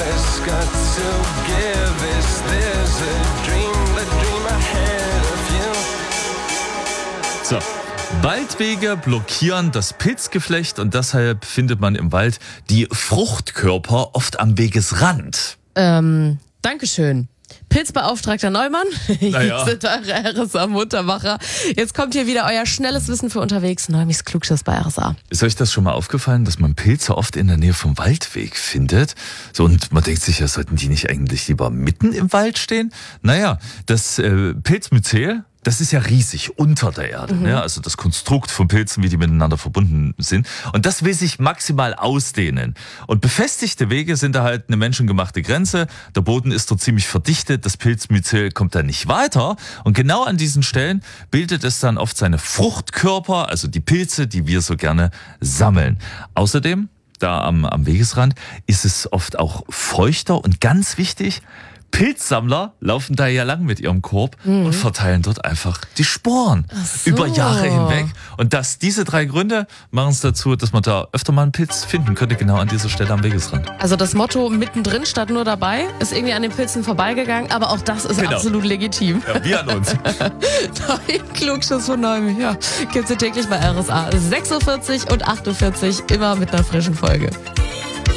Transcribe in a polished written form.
it's got to give. Is this a dream, the dream ahead of you? So. Waldwege blockieren das Pilzgeflecht und deshalb findet man im Wald die Fruchtkörper oft am Wegesrand. Dankeschön. Pilzbeauftragter Neumann, Naja. hier sind eure RSA-Muntermacher. Jetzt kommt hier wieder euer schnelles Wissen für unterwegs. Neumis Klugschiss bei RSA. Ist euch das schon mal aufgefallen, dass man Pilze oft in der Nähe vom Waldweg findet? So, und man denkt sich, ja, sollten die nicht eigentlich lieber mitten im Wald stehen? Naja, das Pilzmyzel, das ist ja riesig unter der Erde. Ne? Also das Konstrukt von Pilzen, wie die miteinander verbunden sind. Und das will sich maximal ausdehnen. Und befestigte Wege sind da halt eine menschengemachte Grenze. Der Boden ist dort ziemlich verdichtet. Das Pilzmyzel kommt da nicht weiter. Und genau an diesen Stellen bildet es dann oft seine Fruchtkörper, also die Pilze, die wir so gerne sammeln. Außerdem, da am Wegesrand, ist es oft auch feuchter und ganz wichtig, Pilzsammler laufen da ja lang mit ihrem Korb und verteilen dort einfach die Sporen über Jahre hinweg. Und diese 3 Gründe machen es dazu, dass man da öfter mal einen Pilz finden könnte, genau an dieser Stelle am Wegesrand. Also das Motto mittendrin statt nur dabei ist irgendwie an den Pilzen vorbeigegangen, aber auch das ist absolut legitim. Ja, wie an uns. Nein, Klugschiss von Neuem. Ja, gibt's hier täglich bei RSA. 6.40 Uhr und 8.40 Uhr, immer mit einer frischen Folge.